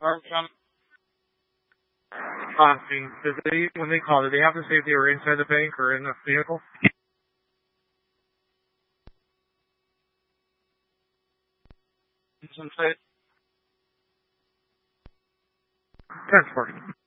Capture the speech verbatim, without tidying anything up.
Armstrong. Austin, did they, when they called, did they have to say if they were inside the bank or in the vehicle? Inside. Transport.